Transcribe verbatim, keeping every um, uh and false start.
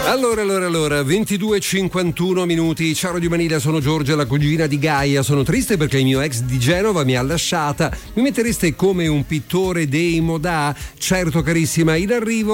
Allora, allora, allora, ventidue e cinquantuno minuti. Ciao Radio Manila, sono Giorgia, la cugina di Gaia. Sono triste perché il mio ex di Genova mi ha lasciata. Mi mettereste come un pittore dei Modà? Certo, carissima, in arrivo